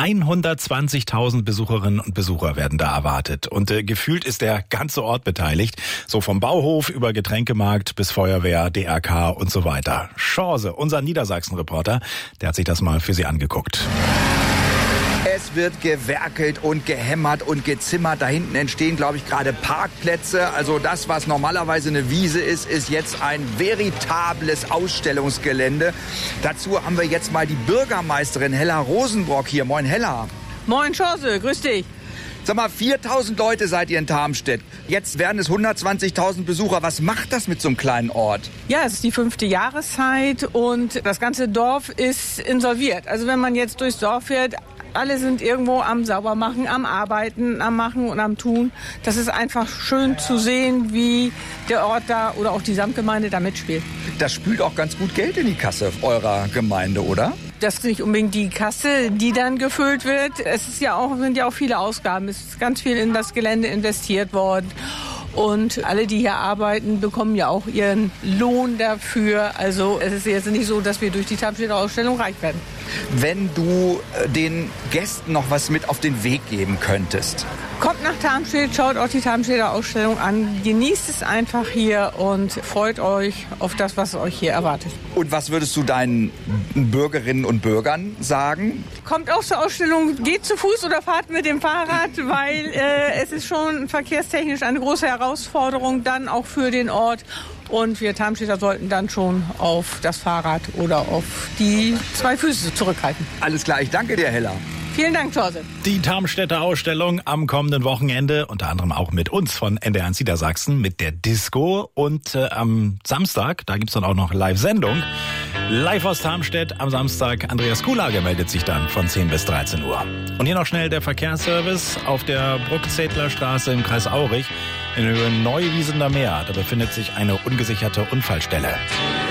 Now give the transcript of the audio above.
120.000 Besucherinnen und Besucher werden da erwartet. Und gefühlt ist der ganze Ort beteiligt. So vom Bauhof über Getränkemarkt bis Feuerwehr, DRK und so weiter. Chance, unser Niedersachsen-Reporter, der hat sich das mal für Sie angeguckt. Es wird gewerkelt und gehämmert und gezimmert. Da hinten entstehen, glaube ich, gerade Parkplätze. Also das, was normalerweise eine Wiese ist, ist jetzt ein veritables Ausstellungsgelände. Dazu haben wir jetzt mal die Bürgermeisterin Hella Rosenbrock hier. Moin, Hella. Moin, Chance. Grüß dich. Sag mal, 4.000 Leute seid ihr in Tarmstedt. Jetzt werden es 120.000 Besucher. Was macht das mit so einem kleinen Ort? Ja, es ist die 5. Jahreszeit und das ganze Dorf ist insolviert. Also wenn man jetzt durchs Dorf fährt, alle sind irgendwo am Saubermachen, am Arbeiten, am Machen und am Tun. Das ist einfach schön zu sehen, wie der Ort da oder auch die Samtgemeinde da mitspielt. Das spült auch ganz gut Geld in die Kasse eurer Gemeinde, oder? Das ist nicht unbedingt die Kasse, die dann gefüllt wird. Sind ja auch viele Ausgaben. Es ist ganz viel in das Gelände investiert worden. Und alle, die hier arbeiten, bekommen ja auch ihren Lohn dafür. Also es ist jetzt nicht so, dass wir durch die Tarmstedter Ausstellung reich werden. Wenn du den Gästen noch was mit auf den Weg geben könntest. Kommt nach Tarmstedt, schaut auch die Tarmstedter Ausstellung an, genießt es einfach hier und freut euch auf das, was euch hier erwartet. Und was würdest du deinen Bürgerinnen und Bürgern sagen? Kommt auch zur Ausstellung, geht zu Fuß oder fahrt mit dem Fahrrad, weil es ist schon verkehrstechnisch eine große Herausforderung dann auch für den Ort. Und wir Tarmstädter sollten dann schon auf das Fahrrad oder auf die 2 Füße zurückhalten. Alles klar, ich danke dir, Hella. Vielen Dank, Thorse. Die Tarmstädter Ausstellung am kommenden Wochenende, unter anderem auch mit uns von NDR1 Niedersachsen, mit der Disco. Und am Samstag, da gibt's dann auch noch Live-Sendung. Live aus Tarmstedt am Samstag. Andreas Kuhlage meldet sich dann von 10 bis 13 Uhr. Und hier noch schnell der Verkehrsservice auf der Bruckzedler Straße im Kreis Aurich in Höhe Neuwiesener Meer. Da befindet sich eine ungesicherte Unfallstelle.